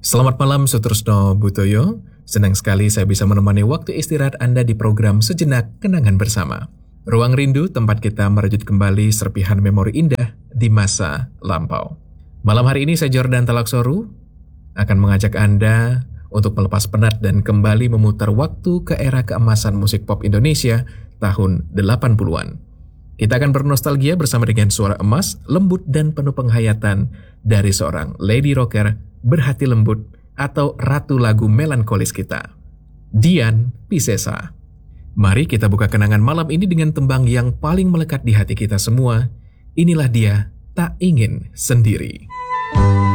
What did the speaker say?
Selamat malam Sutrisno Butoyo. Senang sekali saya bisa menemani waktu istirahat Anda di program Sejenak Kenangan Bersama. Ruang rindu tempat kita merajut kembali serpihan memori indah di masa lampau. Malam hari ini saya Jordan Talaksoru akan mengajak Anda untuk melepas penat dan kembali memutar waktu ke era keemasan musik pop Indonesia tahun 80-an. Kita akan bernostalgia bersama dengan suara emas, lembut dan penuh penghayatan dari seorang lady rocker berhati lembut atau ratu lagu melankolis kita, Dian Piscesa. Mari kita buka kenangan malam ini dengan tembang yang paling melekat di hati kita semua. Inilah dia, Tak Ingin Sendiri.